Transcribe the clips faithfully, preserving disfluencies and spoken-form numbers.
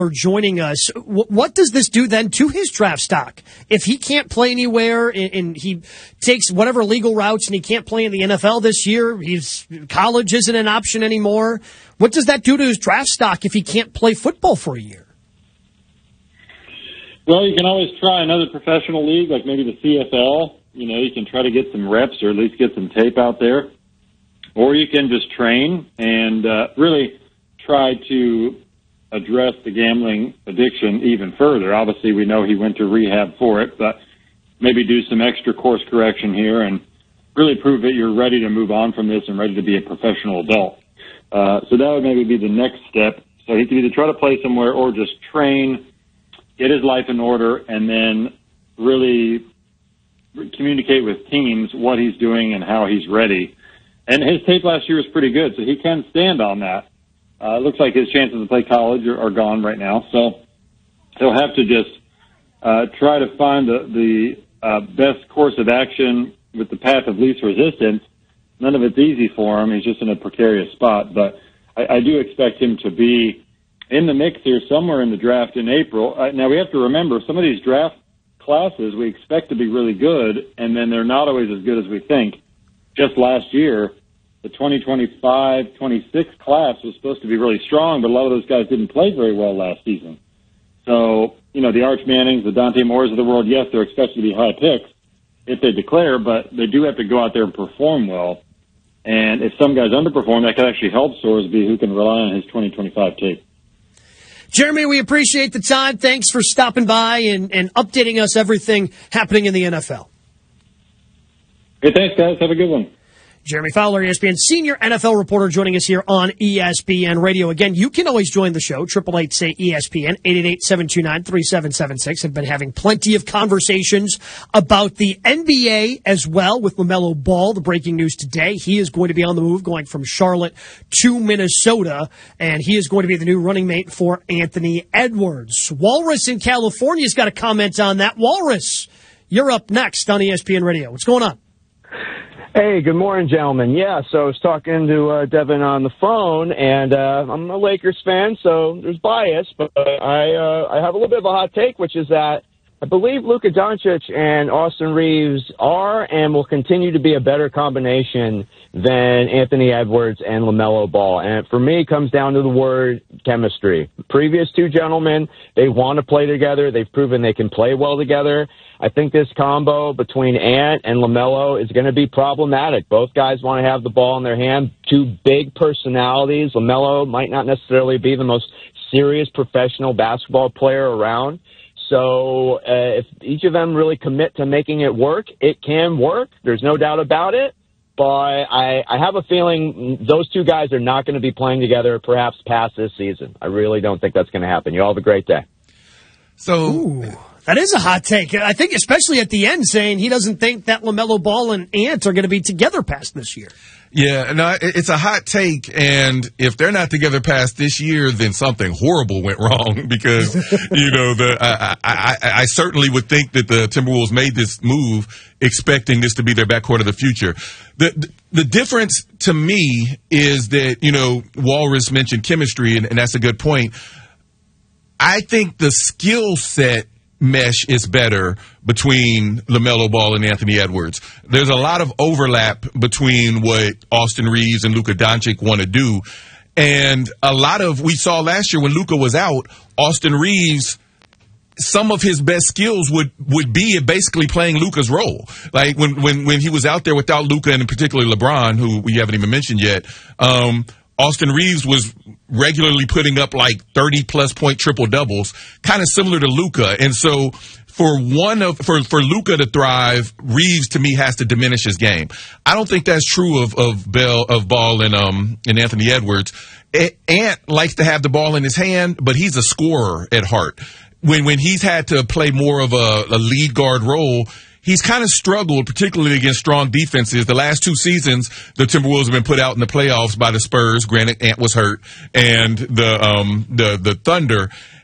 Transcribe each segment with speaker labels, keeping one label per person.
Speaker 1: joining us. What does this do then to his draft stock? If he can't play anywhere and he takes whatever legal routes and he can't play in the N F L this year, he's college isn't an option anymore. What does that do to his draft stock if he can't play football for a year?
Speaker 2: Well, you can always try another professional league, like maybe the C F L. You know, you can try to get some reps or at least get some tape out there. Or you can just train and uh, really try to address the gambling addiction even further. Obviously, we know he went to rehab for it, but maybe do some extra course correction here and really prove that you're ready to move on from this and ready to be a professional adult. Uh, so that would maybe be the next step. So he could either try to play somewhere or just train, get his life in order, and then really communicate with teams what he's doing and how he's ready. And his tape last year was pretty good, so he can stand on that. Uh, it looks like his chances to play college are, are gone right now, so he'll have to just uh, try to find the, the uh, best course of action with the path of least resistance. None of it's easy for him. He's just in a precarious spot, but I, I do expect him to be in the mix here somewhere in the draft in April. Uh, now, we have to remember, some of these draft classes we expect to be really good, and then they're not always as good as we think. Just last year, the twenty twenty-five twenty-six class was supposed to be really strong, but a lot of those guys didn't play very well last season. So, you know, the Arch Mannings, the Dante Moores of the world, yes, they're expected to be high picks if they declare, but they do have to go out there and perform well. And if some guys underperform, that could actually help Sorsby, who can rely on his twenty twenty-five tape.
Speaker 1: Jeremy, we appreciate the time. Thanks for stopping by and, and updating us everything happening in the N F L.
Speaker 2: Hey, thanks, guys. Have a good one.
Speaker 1: Jeremy Fowler, E S P N senior N F L reporter, joining us here on E S P N Radio. Again, you can always join the show, eight eight eight, say, E S P N, eight eight eight, seven two nine, three seven seven six. Have been having plenty of conversations about the N B A as well with LaMelo Ball. The breaking news today, he is going to be on the move, going from Charlotte to Minnesota, and he is going to be the new running mate for Anthony Edwards. Walrus in California's got a comment on that. Walrus, you're up next on E S P N Radio. What's going on?
Speaker 3: Hey, good morning, gentlemen. Yeah, so I was talking to uh, Devin on the phone, and uh, I'm a Lakers fan, so there's bias, but I uh, I have a little bit of a hot take, which is that I believe Luka Doncic and Austin Reeves are and will continue to be a better combination than Anthony Edwards and LaMelo Ball. And for me, it comes down to the word chemistry. The previous two gentlemen, they want to play together. They've proven they can play well together. I think this combo between Ant and LaMelo is going to be problematic. Both guys want to have the ball in their hand. Two big personalities. LaMelo might not necessarily be the most serious professional basketball player around. So uh, if each of them really commit to making it work, it can work. There's no doubt about it. But I, I have a feeling those two guys are not going to be playing together perhaps past this season. I really don't think that's going to happen. You all have a great day.
Speaker 4: So...
Speaker 1: Ooh. That is a hot take. I think especially at the end saying he doesn't think that LaMelo Ball and Ant are going to be together past this year.
Speaker 4: Yeah, no, it's a hot take, and if they're not together past this year, then something horrible went wrong because, you know, the I, I, I certainly would think that the Timberwolves made this move expecting this to be their backcourt of the future. The the difference to me is that, you know, Walrus mentioned chemistry, and, and that's a good point. I think the skill set mesh is better between LaMelo Ball and Anthony Edwards. There's a lot of overlap between what Austin Reeves and Luka Doncic want to do. And a lot of, we saw last year when Luka was out, Austin Reeves, some of his best skills would, would be basically playing Luka's role. Like when, when, when he was out there without Luka and particularly LeBron, who we haven't even mentioned yet, um, Austin Reeves was regularly putting up like thirty plus point triple doubles, kind of similar to Luka. And so for one of, for, for Luka to thrive, Reeves to me has to diminish his game. I don't think that's true of, of Bell, of Ball and, um, and Anthony Edwards. Ant likes to have the ball in his hand, but he's a scorer at heart. When, when he's had to play more of a, a lead guard role, he's kind of struggled, particularly against strong defenses. The last two seasons, the Timberwolves have been put out in the playoffs by the Spurs. Granted, Ant was hurt, and the um, the the Thunder.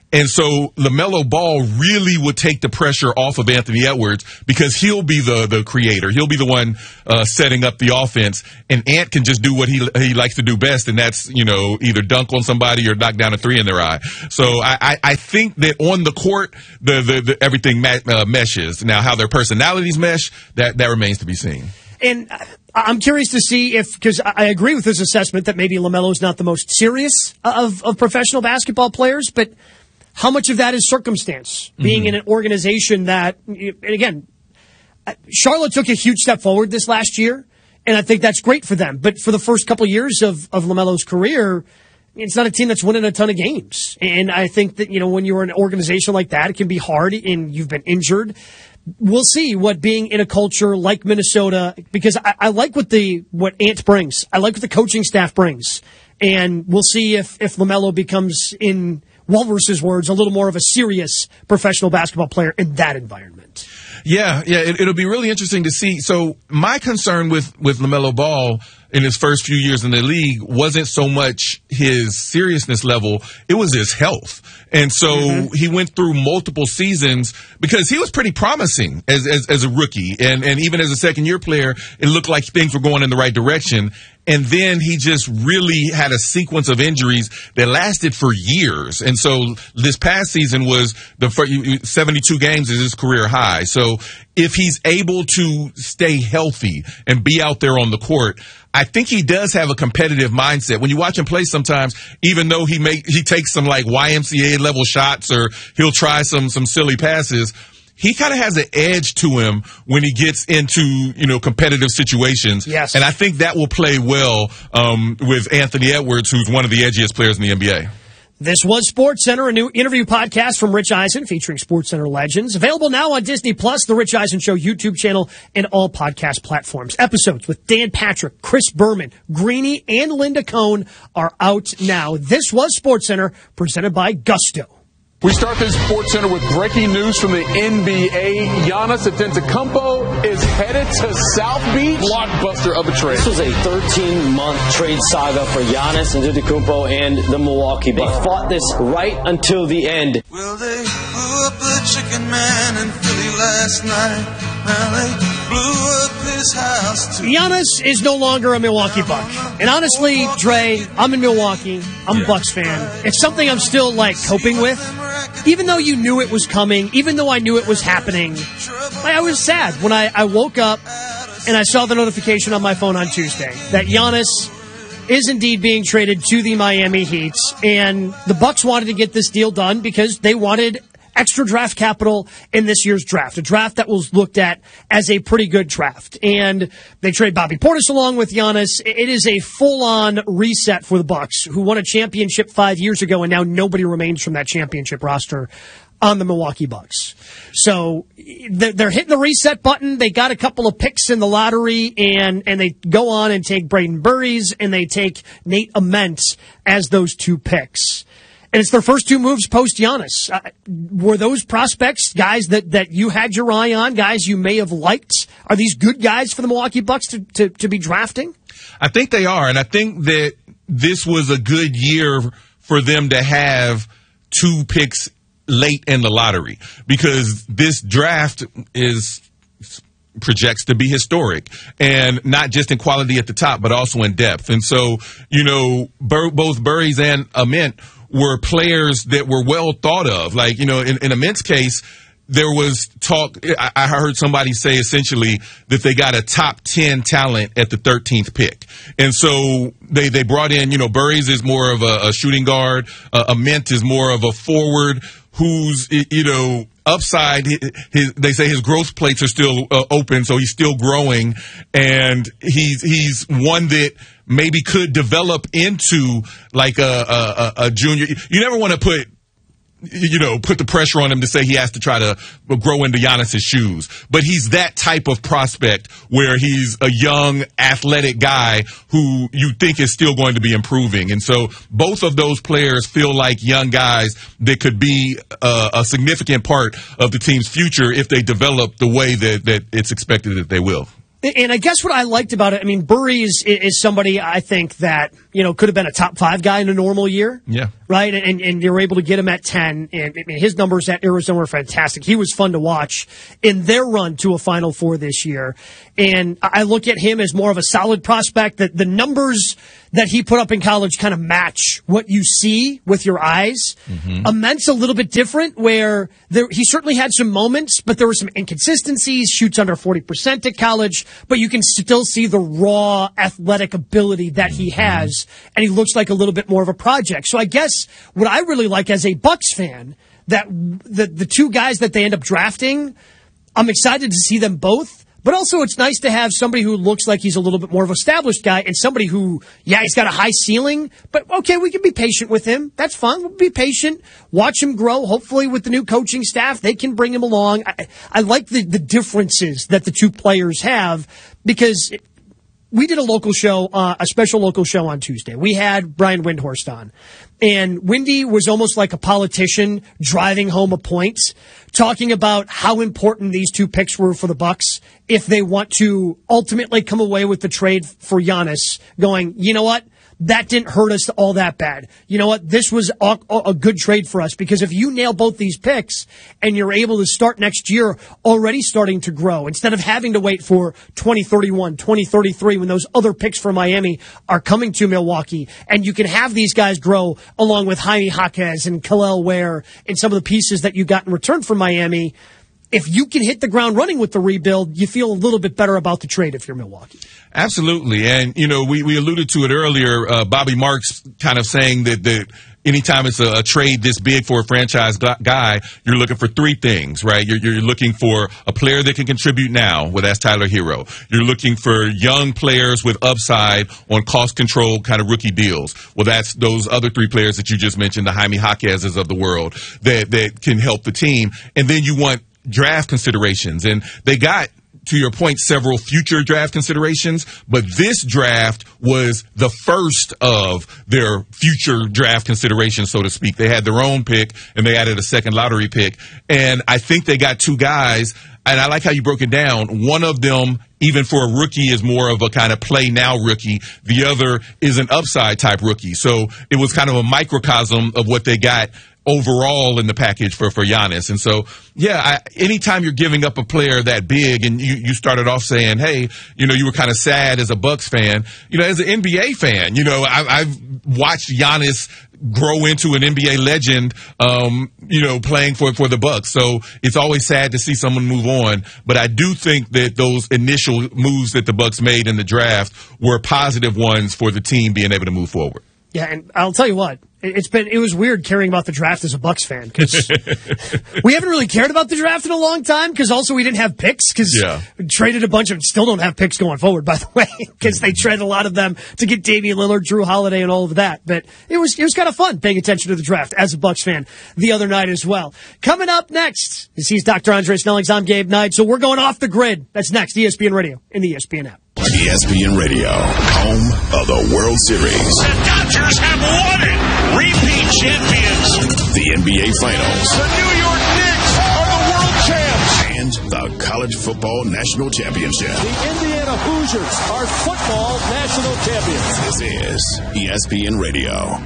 Speaker 4: And so LaMelo Ball really would take the pressure off of Anthony Edwards because he'll be the, the creator. He'll be the one uh, setting up the offense. And Ant can just do what he he likes to do best, and that's, you know, either dunk on somebody or knock down a three in their eye. So I, I, I think that on the court, the, the, the everything ma- uh, meshes. Now, how their personalities mesh, that, that remains to be seen.
Speaker 1: And I'm curious to see if, because I agree with his assessment that maybe LaMelo's not the most serious of, of professional basketball players, but how much of that is circumstance? Being mm-hmm. in an organization that, and again, Charlotte took a huge step forward this last year, and I think that's great for them. But for the first couple of years of, of LaMelo's career, it's not a team that's winning a ton of games. And I think that, you know, when you're in an organization like that, it can be hard and you've been injured. We'll see what being in a culture like Minnesota, because I, I like what the what Ant brings. I like what the coaching staff brings. And we'll see if, if LaMelo becomes, in Walrus's words, a little more of a serious professional basketball player in that environment.
Speaker 4: Yeah, yeah, it, it'll be really interesting to see. So my concern with, with LaMelo Ball in his first few years in the league wasn't so much his seriousness level, it was his health. And so mm-hmm. he went through multiple seasons because he was pretty promising as, as, as a rookie. And, and even as a second-year player, it looked like things were going in the right direction. And then he just really had a sequence of injuries that lasted for years. And so this past season was the seventy-two games is his career high. So if he's able to stay healthy and be out there on the court, I think he does have a competitive mindset. When you watch him play sometimes, even though he make he takes some like Y M C A level shots or he'll try some some silly passes, he kind of has an edge to him when he gets into, you know, competitive situations.
Speaker 1: Yes.
Speaker 4: And I think that will play well um, with Anthony Edwards, who's one of the edgiest players in the N B A.
Speaker 1: This was SportsCenter, a new interview podcast from Rich Eisen featuring SportsCenter legends. Available now on Disney Plus, The Rich Eisen Show YouTube channel, and all podcast platforms. Episodes with Dan Patrick, Chris Berman, Greeny, and Linda Cohn are out now. This was SportsCenter, presented by Gusto.
Speaker 5: We start this SportsCenter with breaking news from the N B A. Giannis Antetokounmpo is headed to South Beach. Blockbuster of a trade.
Speaker 6: This was a thirteen-month trade saga for Giannis Antetokounmpo and the Milwaukee Bucks. They fought this right until the end.
Speaker 7: Well, they blew up the chicken man in Philly last night. Now they blew up his house too.
Speaker 1: Giannis is no longer a Milwaukee Buck. And honestly, Dre, I'm in Milwaukee. I'm a Bucks fan. It's something I'm still, like, coping with. Even though you knew it was coming, even though I knew it was happening, I was sad when I, I woke up and I saw the notification on my phone on Tuesday that Giannis is indeed being traded to the Miami Heat. And the Bucks wanted to get this deal done because they wanted extra draft capital in this year's draft, a draft that was looked at as a pretty good draft. And they trade Bobby Portis along with Giannis. It is a full-on reset for the Bucks, who won a championship five years ago, and now nobody remains from that championship roster on the Milwaukee Bucks. So they're hitting the reset button. They got a couple of picks in the lottery, and, and they go on and take Braden Burries, and they take Nate Ament as those two picks. And it's their first two moves post-Giannis. Uh, were those prospects guys that, that you had your eye on, guys you may have liked? Are these good guys for the Milwaukee Bucks to, to, to be drafting?
Speaker 4: I think they are, and I think that this was a good year for them to have two picks late in the lottery, because this draft is projects to be historic, and not just in quality at the top, but also in depth. And so, you know, Bur- both Burries and Ament were players that were well thought of. Like, you know, in, in Ament's case, there was talk, I, I heard somebody say essentially that they got a top ten talent at the thirteenth pick. And so they, they brought in, you know, Burries is more of a, a shooting guard. Uh, Ament is more of a forward who's, you know, upside. His, his, they say his growth plates are still uh, open, so he's still growing. And he's, he's one that maybe could develop into like a, a, a junior. You never want to put, you know, put the pressure on him to say he has to try to grow into Giannis's shoes. But he's that type of prospect where he's a young, athletic guy who you think is still going to be improving. And so both of those players feel like young guys that could be a, a significant part of the team's future if they develop the way that, that it's expected that they will.
Speaker 1: And I guess what I liked about it, I mean, Burries is, is somebody I think that you know, could have been a top five guy in a normal year.
Speaker 4: Yeah.
Speaker 1: Right? And, and you're able to get him at ten. And I mean, his numbers at Arizona were fantastic. He was fun to watch in their run to a Final Four this year. And I look at him as more of a solid prospect. That the numbers that he put up in college kind of match what you see with your eyes. Mm-hmm. Ament's a little bit different, where there, he certainly had some moments, but there were some inconsistencies. Shoots under forty percent at college, but you can still see the raw athletic ability that he has, and he looks like a little bit more of a project. So I guess what I really like as a Bucks fan, that the the two guys that they end up drafting, I'm excited to see them both. But also, it's nice to have somebody who looks like he's a little bit more of an established guy, and somebody who, yeah, he's got a high ceiling, but okay, we can be patient with him. That's fine. We'll be patient. Watch him grow. Hopefully, with the new coaching staff, they can bring him along. I, I like the, the differences that the two players have, because it, we did a local show, uh, a special local show on Tuesday. We had Brian Windhorst on. And Windy was almost like a politician driving home a point, talking about how important these two picks were for the Bucks if they want to ultimately come away with the trade for Giannis, going, you know what? That didn't hurt us all that bad. You know what? This was a, a good trade for us, because if you nail both these picks and you're able to start next year already starting to grow, instead of having to wait for twenty thirty-one, twenty thirty-three when those other picks for Miami are coming to Milwaukee, and you can have these guys grow along with Jaime Jaquez and Kel'el Ware and some of the pieces that you got in return from Miami. If you can hit the ground running with the rebuild, you feel a little bit better about the trade if you're Milwaukee.
Speaker 4: Absolutely. And, you know, we, we alluded to it earlier, uh, Bobby Marks kind of saying that, that anytime it's a, a trade this big for a franchise guy, you're looking for three things, right? You're, you're looking for a player that can contribute now. Well, that's Tyler Hero. You're looking for young players with upside on cost control kind of rookie deals. Well, that's those other three players that you just mentioned, the Jaime Jaquez's of the world, that, that can help the team. And then you want draft considerations, and they got, to your point, several future draft considerations, but this draft was the first of their future draft considerations, so to speak. They had their own pick, and they added a second lottery pick, and I think they got two guys, and I like how you broke it down. One of them, even for a rookie, is more of a kind of play now rookie. The other is an upside type rookie, so it was kind of a microcosm of what they got overall in the package for, for Giannis. And so, yeah, I, anytime you're giving up a player that big, and you, you started off saying, hey, you know, you were kind of sad as a Bucks fan, you know, as an N B A fan, you know, I, I've watched Giannis grow into an N B A legend, um, you know, playing for, for the Bucks. So it's always sad to see someone move on. But I do think that those initial moves that the Bucks made in the draft were positive ones for the team being able to move forward.
Speaker 1: Yeah, and I'll tell you what, it's been it was weird caring about the draft as a Bucks fan, because we haven't really cared about the draft in a long time, because also we didn't have picks, because
Speaker 4: yeah.
Speaker 1: we traded a bunch of, still don't have picks going forward, by the way, because they traded a lot of them to get Damian Lillard, Drew Holiday, and all of that. But it was it was kind of fun paying attention to the draft as a Bucks fan the other night as well. Coming up next, this is Doctor Andre Snellings. I'm Gabe Knight. So we're going off the grid. That's next, E S P N Radio and the E S P N app.
Speaker 8: E S P N Radio, home of the World Series.
Speaker 9: The Dodgers have won it! Repeat champions!
Speaker 8: The N B A Finals.
Speaker 9: The New York Knicks are the world champs!
Speaker 8: And the College Football National Championship.
Speaker 10: The Indiana Hoosiers are football national champions.
Speaker 8: This is E S P N Radio.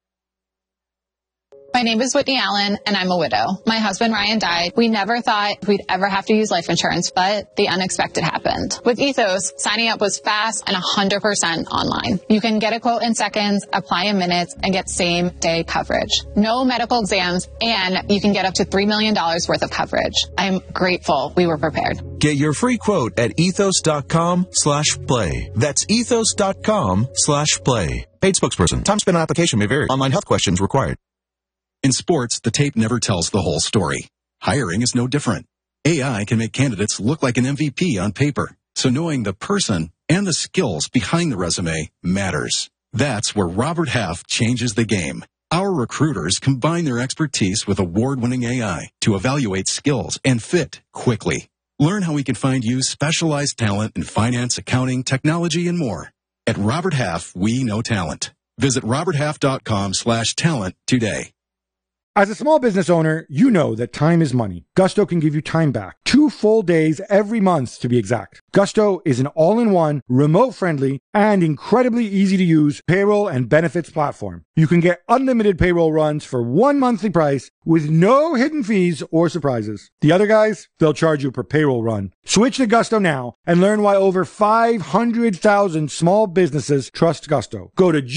Speaker 11: My name is Whitney Allen, and I'm a widow. My husband, Ryan, died. We never thought we'd ever have to use life insurance, but the unexpected happened. With Ethos, signing up was fast and one hundred percent online. You can get a quote in seconds, apply in minutes, and get same-day coverage. No medical exams, and you can get up to three million dollars worth of coverage. I'm grateful we were prepared.
Speaker 12: Get your free quote at ethos.com slash play. That's ethos.com slash play. Paid spokesperson. Time spent on application may vary. Online health questions required.
Speaker 13: In sports, the tape never tells the whole story. Hiring is no different. A I can make candidates look like an M V P on paper, so knowing the person and the skills behind the resume matters. That's where Robert Half changes the game. Our recruiters combine their expertise with award-winning A I to evaluate skills and fit quickly. Learn how we can find you specialized talent in finance, accounting, technology, and more. At Robert Half, we know talent. Visit roberthalf.com slash talent today.
Speaker 14: As a small business owner, you know that time is money. Gusto can give you time back. Two full days every month, to be exact. Gusto is an all-in-one, remote-friendly, and incredibly easy-to-use payroll and benefits platform. You can get unlimited payroll runs for one monthly price with no hidden fees or surprises. The other guys, they'll charge you per payroll run. Switch to Gusto now and learn why over five hundred thousand small businesses trust Gusto. Go to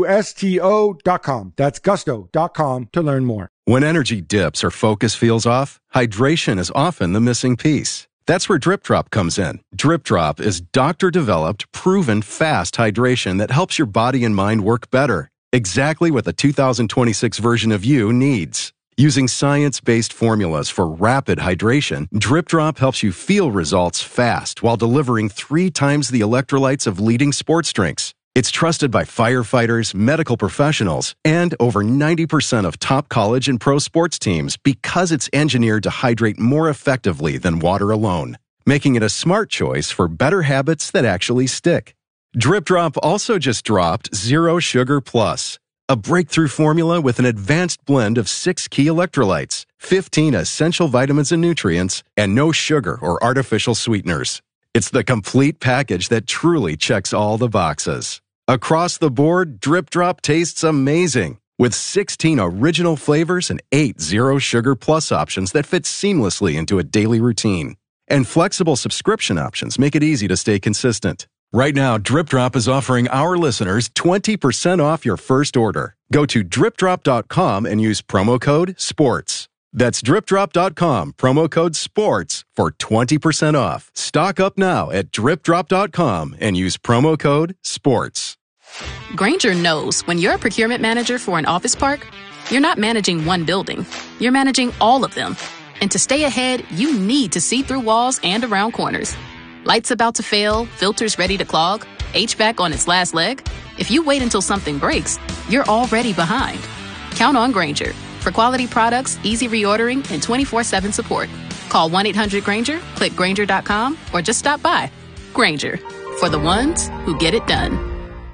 Speaker 14: gusto dot com. That's gusto dot com to learn more.
Speaker 13: When energy dips or focus feels off, hydration is often the missing piece. That's where Drip Drop comes in. Drip Drop is doctor-developed, proven fast hydration that helps your body and mind work better. Exactly what the two thousand twenty-six version of you needs. Using science-based formulas for rapid hydration, Drip Drop helps you feel results fast while delivering three times the electrolytes of leading sports drinks. It's trusted by firefighters, medical professionals, and over ninety percent of top college and pro sports teams because it's engineered to hydrate more effectively than water alone, making it a smart choice for better habits that actually stick. Drip Drop also just dropped Zero Sugar Plus, a breakthrough formula with an advanced blend of six key electrolytes, fifteen essential vitamins and nutrients, and no sugar or artificial sweeteners. It's the complete package that truly checks all the boxes. Across the board, Drip Drop tastes amazing, with sixteen original flavors and eight Zero Sugar Plus options that fit seamlessly into a daily routine. And flexible subscription options make it easy to stay consistent. Right now, Drip Drop is offering our listeners twenty percent off your first order. Go to drip drop dot com and use promo code SPORTS. That's drip drop dot com, promo code SPORTS for twenty percent off. Stock up now at drip drop dot com and use promo code SPORTS.
Speaker 15: Grainger knows when you're a procurement manager for an office park, you're not managing one building. You're managing all of them. And to stay ahead, you need to see through walls and around corners. Lights about to fail, filters ready to clog, H V A C on its last leg. If you wait until something breaks, you're already behind. Count on Grainger for quality products, easy reordering, and twenty-four seven support. Call one eight hundred Grainger, click Grainger dot com, or just stop by. Grainger, for the ones who get it done.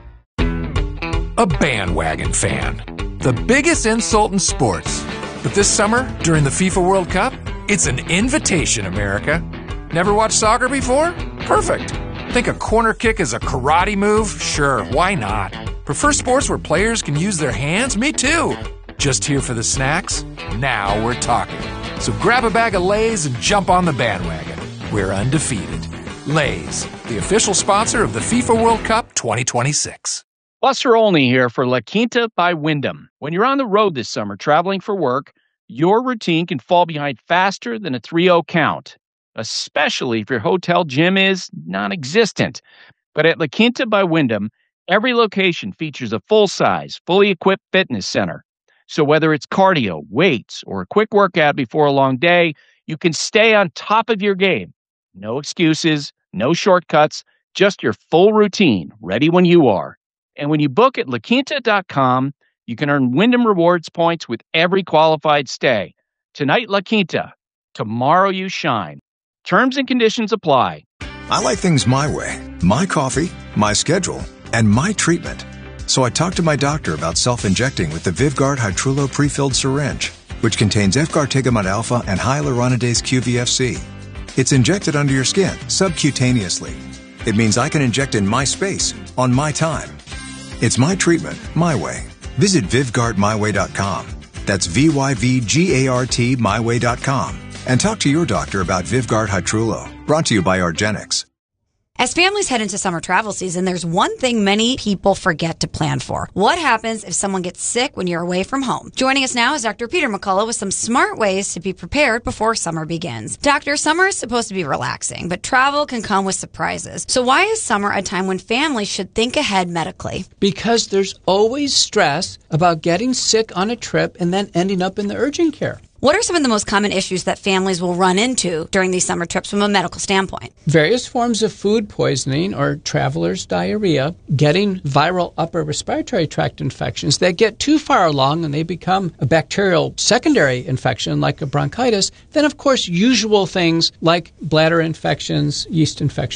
Speaker 16: A bandwagon fan. The biggest insult in sports. But this summer, during the FIFA World Cup, it's an invitation, America. Never watched soccer before? Perfect. Think a corner kick is a karate move? Sure, why not? Prefer sports where players can use their hands? Me too. Just here for the snacks? Now we're talking. So grab a bag of Lay's and jump on the bandwagon. We're undefeated. Lay's, the official sponsor of the FIFA World Cup twenty twenty-six.
Speaker 17: Buster Olney here for La Quinta by Wyndham. When you're on the road this summer traveling for work, your routine can fall behind faster than a three oh count, especially if your hotel gym is non-existent. But at La Quinta by Wyndham, every location features a full-size, fully equipped fitness center. So whether it's cardio, weights, or a quick workout before a long day, you can stay on top of your game. No excuses, no shortcuts, just your full routine, ready when you are. And when you book at la quinta dot com, you can earn Wyndham Rewards points with every qualified stay. Tonight, La Quinta. Tomorrow, you shine. Terms and conditions apply.
Speaker 18: I like things my way. My coffee, my schedule, and my treatment. So I talked to my doctor about self-injecting with the Vyvgart Hytrulo pre-filled syringe, which contains efgartigimod alpha and hyaluronidase Q V F C. It's injected under your skin, subcutaneously. It means I can inject in my space, on my time. It's my treatment, my way. Visit Vyvgart my way dot com. That's V Y V G A R T my way dot com. And talk to your doctor about Vyvgart Hytrulo. Brought to you by Argenix.
Speaker 19: As families head into summer travel season, there's one thing many people forget to plan for. What happens if someone gets sick when you're away from home? Joining us now is Doctor Peter McCullough with some smart ways to be prepared before summer begins. Doctor, summer is supposed to be relaxing, but travel can come with surprises. So why is summer a time when families should think ahead medically?
Speaker 20: Because there's always stress about getting sick on a trip and then ending up in the urgent care.
Speaker 19: What are some of the most common issues that families will run into during these summer trips from a medical standpoint?
Speaker 20: Various forms of food poisoning or traveler's diarrhea, getting viral upper respiratory tract infections that get too far along and they become a bacterial secondary infection like a bronchitis. Then, of course, usual things like bladder infections, yeast infections.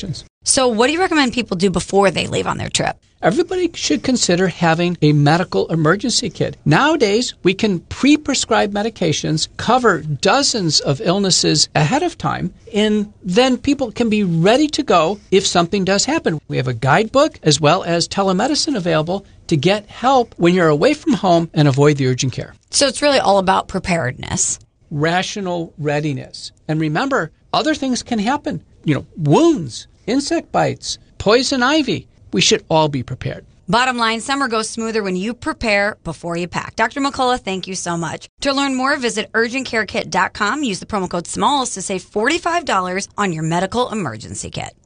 Speaker 19: So what do you recommend people do before they leave on their trip?
Speaker 20: Everybody should consider having a medical emergency kit. Nowadays, we can pre-prescribe medications, cover dozens of illnesses ahead of time, and then people can be ready to go if something does happen. We have a guidebook as well as telemedicine available to get help when you're away from home and avoid the urgent care.
Speaker 19: So it's really all about preparedness.
Speaker 20: Rational readiness. And remember, other things can happen. You know, wounds, insect bites, poison ivy. We should all be prepared.
Speaker 19: Bottom line, summer goes smoother when you prepare before you pack. Doctor McCullough, thank you so much. To learn more, visit urgent care kit dot com. Use the promo code SMALLS to save forty-five dollars on your medical emergency kit.